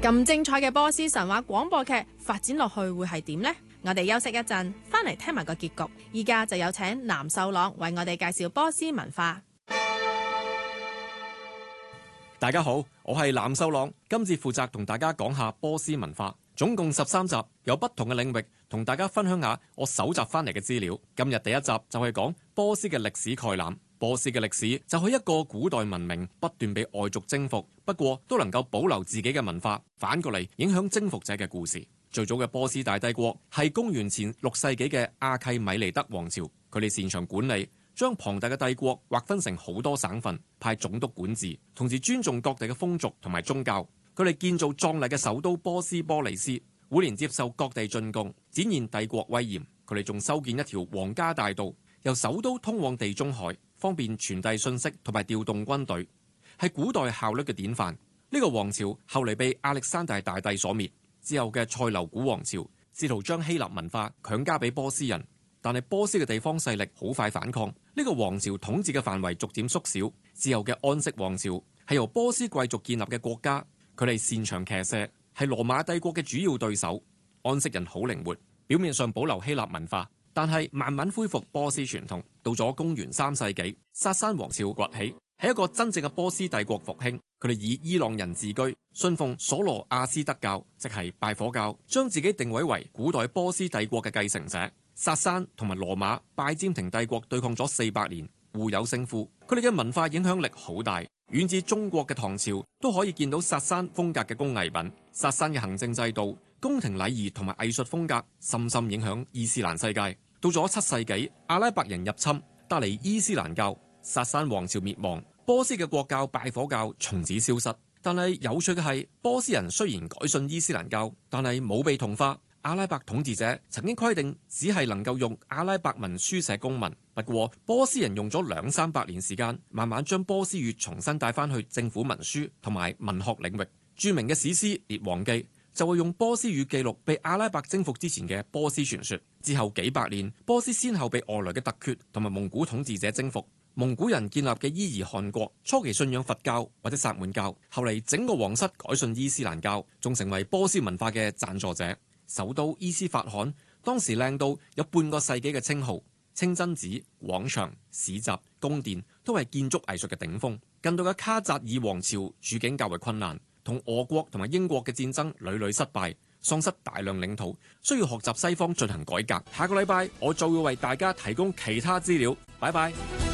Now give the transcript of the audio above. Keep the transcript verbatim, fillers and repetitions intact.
咁精彩嘅波斯神話廣播劇發展落去會係點呢？我哋休息一陣，翻嚟聽埋個結局。依家就有請藍秀朗為我哋介紹波斯文化。 大家好，我係藍秀朗，今次負責同大家講下波斯文化，總共十三集，有不同嘅領域，同大家分享下我搜集翻嚟嘅資料。今日第一集就係講波斯嘅歷史概覽。波斯嘅歷史就係一個古代文明不斷被外族征服，不過都能夠保留自己嘅文化，反過嚟影響征服者嘅故事。最早嘅波斯大帝國係公元前六世紀嘅阿契米尼德王朝，佢哋擅長管理，將龐大嘅帝國劃分成好多省份，派總督管治，同時尊重各地嘅風俗同埋宗教。佢哋建造壯麗嘅首都波斯波利斯，每年接受各地進貢，展現帝國威嚴。佢哋仲修建一條皇家大道，由首都通往地中海，方便傳遞信息同埋調動軍隊，係古代效率嘅典範。呢、這個王朝後嚟被亞歷山大大帝所滅，之後嘅塞琉古王朝試圖將希臘文化強加俾波斯人，但係波斯嘅地方勢力好快反抗，呢、這個王朝統治嘅範圍逐漸縮小。之後嘅安息王朝係由波斯貴族建立嘅國家，佢哋擅長騎射，係羅馬帝國嘅主要對手。安息人好靈活，表面上保留希臘文化，但係慢慢恢復波斯傳統。到咗公元三世紀，薩珊王朝崛起，係一個真正嘅波斯帝國復興。佢哋以伊朗人自居，信奉索羅亞斯德教，即係拜火教，將自己定位為古代波斯帝國嘅繼承者。薩珊同埋羅馬拜占庭帝國對抗咗四百年，互有勝負。佢哋嘅文化影響力好大，遠至中國嘅唐朝都可以見到薩珊風格嘅工藝品。薩珊嘅行政制度、宮廷禮儀同埋藝術風格深深影響伊斯蘭世界。到咗七世紀，阿拉伯人入侵，帶嚟伊斯蘭教，薩珊王朝滅亡，波斯嘅國教拜火教從此消失。但係有趣嘅係，波斯人雖然改信伊斯蘭教，但係冇被同化。阿拉伯統治者曾經規定，只係能夠用阿拉伯文書寫公文。不過波斯人用咗兩三百年時間，慢慢將波斯語重新帶翻去政府文書同埋文學領域。著名嘅史詩《列王記》就會用波斯語記錄被阿拉伯征服之前嘅波斯傳說。之後幾百年，波斯先後被外來嘅突厥同埋蒙古統治者征服。蒙古人建立嘅伊兒汗國初期信仰佛教或者薩滿教，後嚟整個皇室改信伊斯蘭教，仲成為波斯文化嘅贊助者。首都伊斯法罕當時靚到有半個世紀嘅稱號，清真寺、廣場、市集、宮殿都係建築藝術嘅頂峰。近代嘅卡扎爾王朝處境較為困難，同俄國同埋英國嘅戰爭屢屢失敗，喪失大量領土，需要學習西方進行改革。下個禮拜我就會為大家提供其他資料。拜拜。